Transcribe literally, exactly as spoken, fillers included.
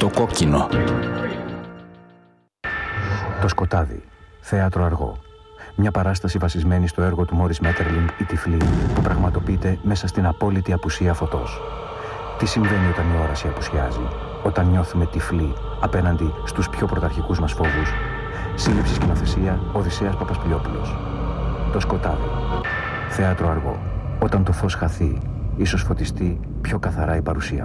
Το κόκκινο. Το σκοτάδι. Θέατρο αργό. Μια παράσταση βασισμένη στο έργο του Μόρις Μέττερλινγκ «Η Τυφλή» που πραγματοποιείται μέσα στην απόλυτη απουσία φωτός. Τι συμβαίνει όταν η όραση απουσιάζει, όταν νιώθουμε τυφλοί απέναντι στους πιο πρωταρχικούς μας φόβους. Σύλληψη σκηνοθεσία Οδυσσέας Παπασπηλιόπουλος. Το σκοτάδι. Θέατρο αργό. Όταν το φως χαθεί, ίσως φωτιστεί πιο καθαρά η παρουσία